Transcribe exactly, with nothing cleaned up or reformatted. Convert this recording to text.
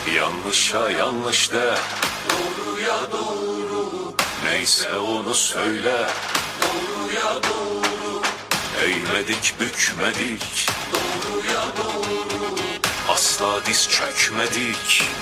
Yanlışa yanlış de, doğruya doğru. Neyse onu söyle, doğruya doğru. Eğmedik bükmedik, doğruya doğru. Asla diz çökmedik.